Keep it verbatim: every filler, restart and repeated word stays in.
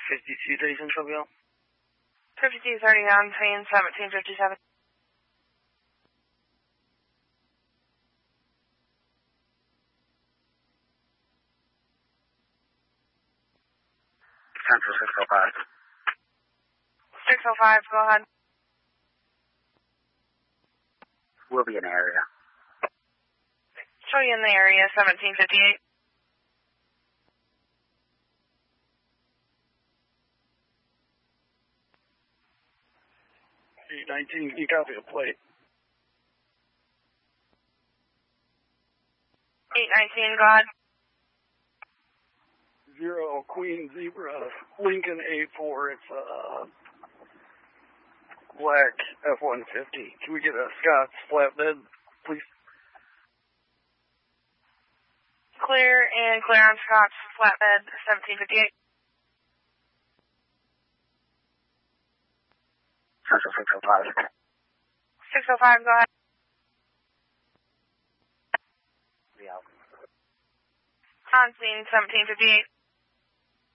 fifty-two thirty Central Bill. fifty-two thirty-nine, Fan seventeen fifty-seven. Central six oh five. six oh five, go ahead. We'll be in the area. Show you in the area, seventeen fifty-eight. eight nineteen, can you copy a plate? eight nineteen, go ahead. Zero Queen Zebra Lincoln A four. It's a black F one fifty. Can we get a Scott's flatbed, please? Clear and clear on Scott's flatbed, seventeen fifty-eight. Central six oh five. six oh five, go ahead. We out. On scene, seventeen fifty-eight.